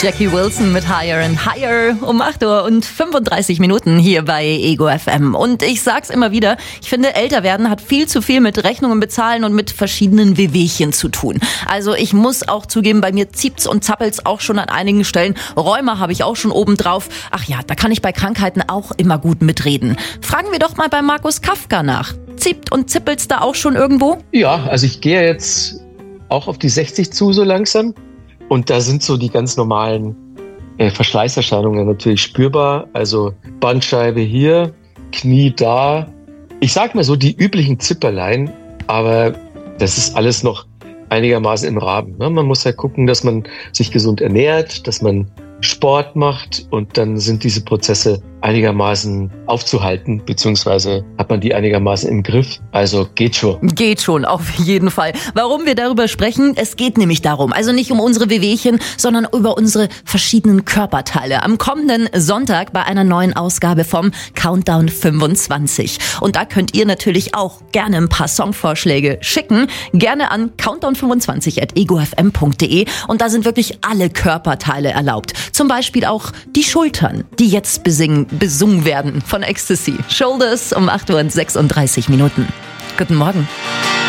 Jackie Wilson mit Higher and Higher um 8 Uhr und 35 Minuten hier bei Ego FM. Und ich sag's immer wieder, ich finde, älter werden hat viel zu viel mit Rechnungen bezahlen und mit verschiedenen Wehwehchen zu tun. Also ich muss auch zugeben, bei mir ziept's und zappelt's auch schon an einigen Stellen. Rheuma habe ich auch schon oben drauf. Ach ja, da kann ich bei Krankheiten auch immer gut mitreden. Fragen wir doch mal bei Markus Kafka nach. Ziept und zippelt's da auch schon irgendwo? Ja, also ich gehe jetzt auch auf die 60 zu so langsam. Und da sind so die ganz normalen Verschleißerscheinungen natürlich spürbar. Also Bandscheibe hier, Knie da. Ich sag mal so die üblichen Zipperlein, aber das ist alles noch einigermaßen im Rahmen. Ne? Man muss halt gucken, dass man sich gesund ernährt, dass man Sport macht und dann sind diese Prozesse einigermaßen aufzuhalten, beziehungsweise hat man die einigermaßen im Griff. Also geht schon. Geht schon, auf jeden Fall. Warum wir darüber sprechen? Es geht nämlich darum, also nicht um unsere Wehwehchen, sondern über unsere verschiedenen Körperteile. Am kommenden Sonntag bei einer neuen Ausgabe vom Countdown 25. Und da könnt ihr natürlich auch gerne ein paar Songvorschläge schicken. Gerne an countdown25@egofm.de und da sind wirklich alle Körperteile erlaubt. Zum Beispiel auch die Schultern, die jetzt besungen werden von Ecstasy. Shoulders um 8 Uhr und 36 Minuten. Guten Morgen.